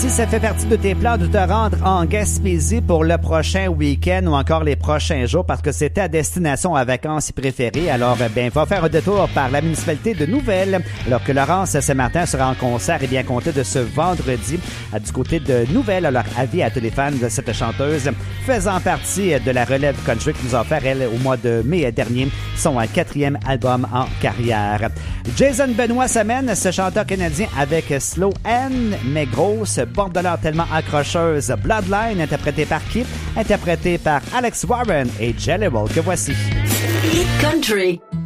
Si ça fait partie de tes plans de te rendre en Gaspésie pour le prochain week-end ou encore les prochains jours parce que c'est ta destination à vacances préférée, alors va faire un détour par la municipalité de Nouvelle. Alors que Laurence Saint-Martin sera en concert et bien compté de ce vendredi du côté de Nouvelle. Alors avis à tous les fans de cette chanteuse faisant partie de la relève country qui nous a offert, elle, au mois de mai dernier, son 4e album en carrière. Jason Benoît s'amène, ce chanteur canadien avec Slow N, mais grosse, bombe de l'heure tellement accrocheuse. Bloodline, interprété par qui? Interprété par Alex Warren et Jelly Roll, que voici. Hit Country.